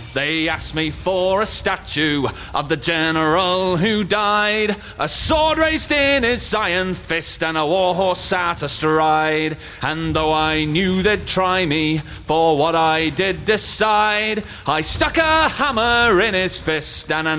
They asked me for a statue of the general who died, a sword raised in his iron fist and a war horse sat astride. And though I knew they'd try me for what I did decide, I stuck a hammer in his fist and an